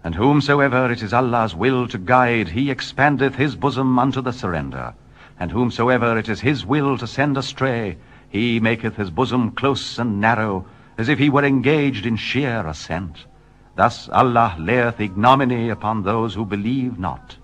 And whomsoever it is Allah's will to guide, he expandeth his bosom unto the surrender. And whomsoever it is his will to send astray, he maketh his bosom close and narrow, as if he were engaged in sheer ascent. Thus Allah layeth ignominy upon those who believe not.